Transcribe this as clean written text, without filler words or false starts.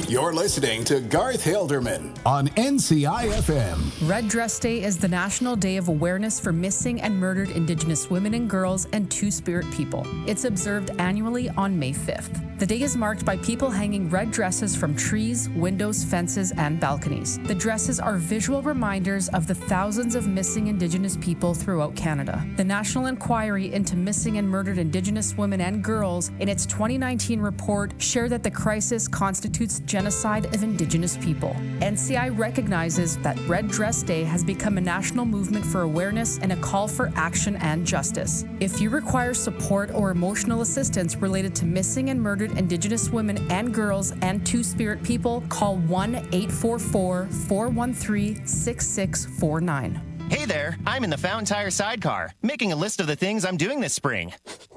You're listening to Garth Hilderman on NCIFM. Red Dress Day is the National Day of Awareness for Missing and Murdered Indigenous Women and Girls and Two-Spirit people. It's observed annually on May 5th. The day is marked by people hanging red dresses from trees, windows, fences, and balconies. The dresses are visual reminders of the thousands of missing Indigenous people throughout Canada. The National Inquiry into Missing and Murdered Indigenous Women and Girls, in its 2019 report, shared that the crisis constitutes genocide of Indigenous people. NCI recognizes that Red Dress Day has become a national movement for awareness and a call for action and justice. If you require support or emotional assistance related to missing and murdered Indigenous women and girls and Two-Spirit people, call 1-844-413-6649. Hey there, I'm in the Fountain Tire sidecar, making a list of the things I'm doing this spring.